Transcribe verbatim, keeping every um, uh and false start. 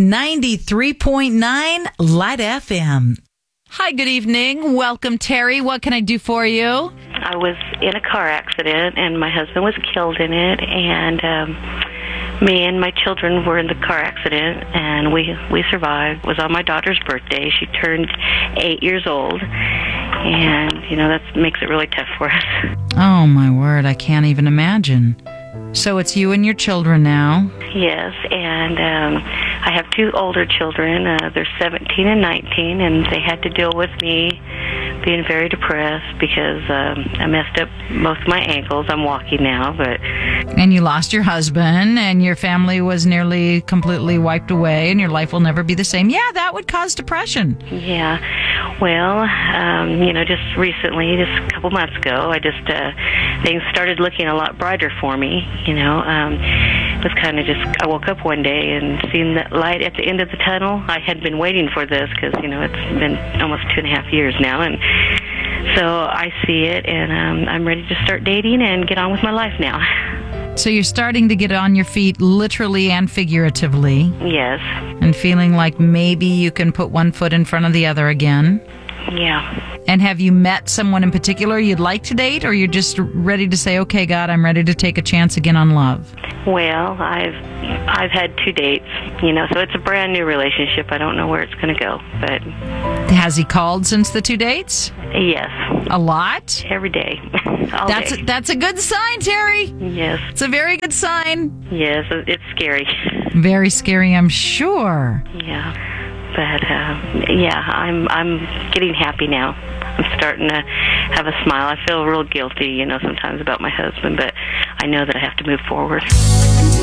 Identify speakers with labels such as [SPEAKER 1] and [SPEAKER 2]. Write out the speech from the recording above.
[SPEAKER 1] ninety-three point nine Light F M.
[SPEAKER 2] Hi, good evening. Welcome, Terry. What can I do for you?
[SPEAKER 3] I was in a car accident, and my husband was killed in it, and um, me and my children were in the car accident, and we, we survived. It was on my daughter's birthday. She turned eight years old, and, you know, that makes it really tough for us.
[SPEAKER 1] Oh, my word. I can't even imagine. So it's you and your children now?
[SPEAKER 3] Yes, and um, I have two older children. Uh, they're seventeen and nineteen, and they had to deal with me being very depressed because um, I messed up both my ankles. I'm walking now, but...
[SPEAKER 1] And you lost your husband, and your family was nearly completely wiped away, and your life will never be the same. Yeah, that would cause depression.
[SPEAKER 3] Yeah. Well, um, you know, just recently, just a couple months ago, I just, uh, things started looking a lot brighter for me, you know. Um, it was kind of just, I woke up one day and seen that light at the end of the tunnel. I had been waiting for this because, you know, it's been almost two and a half years now, and so I see it, and um, I'm ready to start dating and get on with my life now.
[SPEAKER 1] So you're starting to get on your feet literally and figuratively.
[SPEAKER 3] Yes.
[SPEAKER 1] And feeling like maybe you can put one foot in front of the other again.
[SPEAKER 3] Yeah.
[SPEAKER 1] And have you met someone in particular you'd like to date, or you're just ready to say, okay, God, I'm ready to take a chance again on love?
[SPEAKER 3] Well, I've I've had two dates, you know, so it's a brand new relationship. I don't know where it's going to go, but...
[SPEAKER 1] Has he called since the two dates?
[SPEAKER 3] Yes.
[SPEAKER 1] A lot?
[SPEAKER 3] Every day. All
[SPEAKER 1] that's
[SPEAKER 3] day.
[SPEAKER 1] A, that's a good sign, Terry.
[SPEAKER 3] Yes.
[SPEAKER 1] It's a very good sign.
[SPEAKER 3] Yes, it's scary.
[SPEAKER 1] Very scary, I'm sure.
[SPEAKER 3] Yeah. But, uh, yeah, I'm I'm getting happy now. I'm starting to have a smile. I feel real guilty, you know, sometimes about my husband, but I know that I have to move forward.